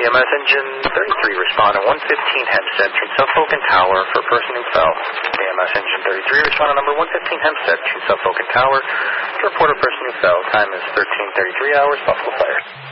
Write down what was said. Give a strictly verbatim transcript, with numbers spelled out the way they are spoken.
E M S Engine thirty-three, respond on one fifteen Hempstead to Suffolk Tower for person who fell. E M S Engine thirty-three, respond on number one fifteen Hempstead to Suffolk Tower to report a person who fell. Time is thirteen thirty-three hours, Buffalo Fire.